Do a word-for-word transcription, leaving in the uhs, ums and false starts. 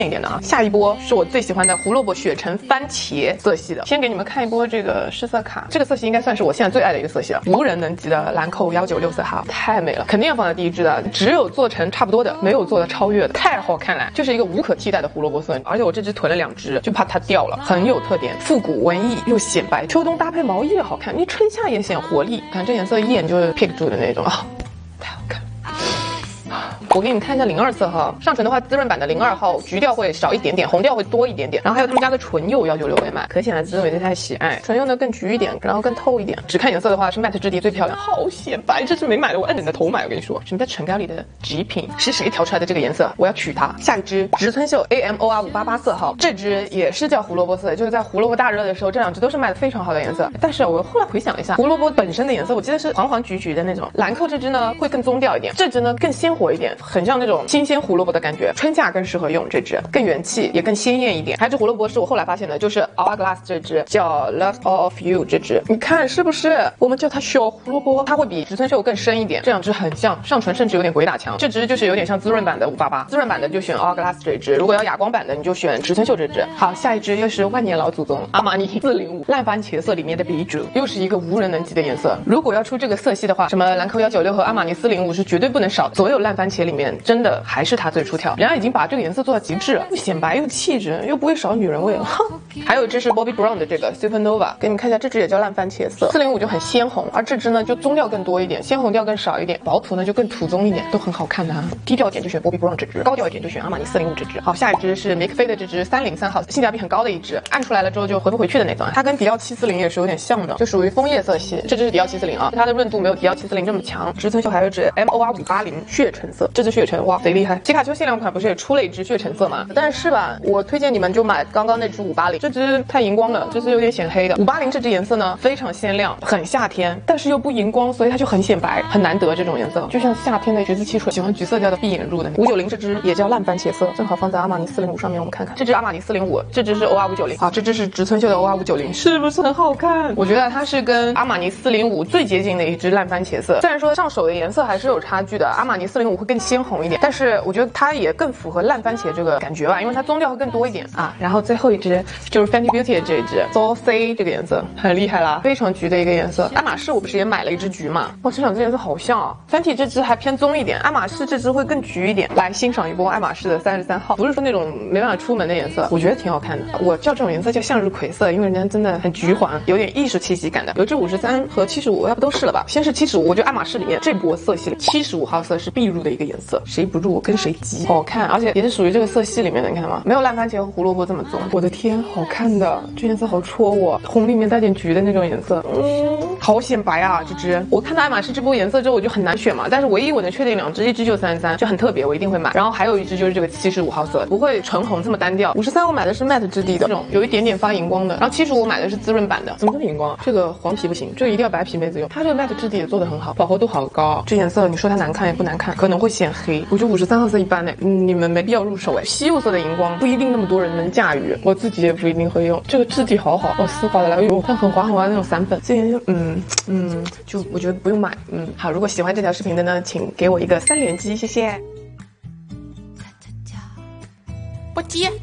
一点的啊。下一波是我最喜欢的胡萝卜雪橙番茄色系的，先给你们看一波这个试色卡，这个色系应该算是我现在最爱的一个色系了，无人能及的兰蔻一九六色号，太美了，肯定要放在第一支的，只有做成差不多的，没有做的超越的，太好看了，就是一个无可替代的胡萝卜色，而且我这支囤了两支，就怕它掉了，很有特点，复古文艺又显白，秋冬搭配毛衣也好看，你春夏也显活力，看这颜色一眼就是 pick 住的那种啊，太好看了。我给你们看一下零二色号，上唇的话，滋润版的零二号橘调会少一点点，红调会多一点点。然后还有他们家的唇釉一九六我也买，可显然滋润为太喜爱，唇釉呢更橘一点，然后更透一点。只看颜色的话，是 matte 质地最漂亮，好显白，这是没买的，我摁着你的头买。我跟你说，什么叫唇膏里的极品？是谁调出来的这个颜色？我要取它。下一支植村秀 A M O R 五八八色号，这支也是叫胡萝卜色，就是在胡萝卜大热的时候，这两支都是卖的非常好的颜色。但是我后来回想了一下，胡萝卜本身的颜色，我记得是黄黄橘橘的那种，兰蔻这支呢会更棕调一点，这支呢更鲜活一点，很像那种新鲜胡萝卜的感觉，春夏更适合用这支，更元气也更鲜艳一点。还有这胡萝卜是我后来发现的，就是 Hourglass 这支叫 Love All of You 这支，你看是不是？我们叫它小胡萝卜，它会比植村秀更深一点，这两支很像，上唇甚至有点鬼打墙。这支就是有点像滋润版的五八八，滋润版的就选 Hourglass 这支，如果要哑光版的你就选植村秀这支。好，下一支又是万年老祖宗阿玛尼四零五烂番茄色里面的鼻主，又是一个无人能及的颜色。如果要出这个色系的话，什么兰蔻一九六和阿玛尼四零五是绝对不能少的，所有烂番茄里面真的还是它最出挑，人家已经把这个颜色做到极致了，又显白又气质，又不会少女人味了。还有一支是 Bobbi Brown 的这个 Supernova， 给你们看一下，这支也叫烂番茄色，四零五就很鲜红，而这支呢就棕调更多一点，鲜红调更少一点，薄涂呢就更土棕一点，都很好看的啊。低调一点就选 Bobbi Brown 这支，高调一点就选阿玛尼四零五这支。好，下一支是 McFay 的这支三零三号，性价比很高的一支，按出来了之后就回不回去的那种，它跟迪奥七四零也是有点像的，就属于枫叶色系。这支是迪奥七四零啊，它的润度没有迪奥七四零这么强。植村秀还有一支 M O R 五八零血橙色，这支血橙哇贼厉害。皮卡丘限量款不是也出了一支血橙色吗？但是吧，我推荐你们就买刚刚那支五八零，这支太荧光了，这支有点显黑的。五八零这支颜色呢非常鲜亮，很夏天，但是又不荧光，所以它就很显白，很难得这种颜色，就像夏天的橘子汽水，喜欢橘色调的闭眼入的。五九零这支也叫烂番茄色，正好放在阿玛尼四零五上面，我们看看。这支阿玛尼四零五，这支是 O R 五九零，好，这支是植村秀的 O R 五九零，是不是很好看？我觉得它是跟阿玛尼四零五最接近的一支烂番茄色，虽然说上手的颜色还是有差距的，阿玛尼四零五会更鲜红一点，但是我觉得它也更符合烂番茄这个感觉吧，因为它棕调会更多一点啊。然后最后一支就是 Fenty Beauty 的这一支 Soul C 这个颜色很厉害啦，非常橘的一个颜色。爱马仕我不是也买了一支橘嘛，哇，这两支颜色好像啊。Fenty 这支还偏棕一点，爱马仕这支会更橘一点。来欣赏一波爱马仕的三十三号，不是说那种没办法出门的颜色，我觉得挺好看的。我叫这种颜色叫向日葵色，因为人家真的很橘黄，有点艺术气息感的。有支五十三和七十五，要不都试了吧？先是七十五，我觉得爱马仕里面这波色系里七十五号色是必入的一个颜色，谁不入我跟谁急，好看，而且也是属于这个色系里面的，你看到吗？没有烂番茄和胡萝卜这么棕，我的天，好看的，这颜色好戳我，红里面带点橘的那种颜色，嗯，好显白啊！这支我看到爱马仕这波颜色之后我就很难选嘛，但是唯一我能确定两支，一支就三十三，就很特别，我一定会买。然后还有一支就是这个七十五号色，不会纯红这么单调。五十三我买的是 matte 质地的，这种有一点点发荧光的。然后七十五我买的是滋润版的，怎么这么荧光啊？这个黄皮不行，这个一定要白皮妹子用。它这个 matte 质地也做得很好，饱和度好高。这颜色你说它难看也不难看，可能会显黑。我觉得五十三号色一般呢、嗯，你们没必要入手哎。西柚色的荧光不一定那么多人能驾驭，我自己也不一定会用。这个质地好好，哦，丝滑的来，哎呦，它很滑很滑的那种散粉，这颜色嗯嗯，就我觉得不用买。嗯，好，如果喜欢这条视频的呢，请给我一个三连击，谢谢。 不接。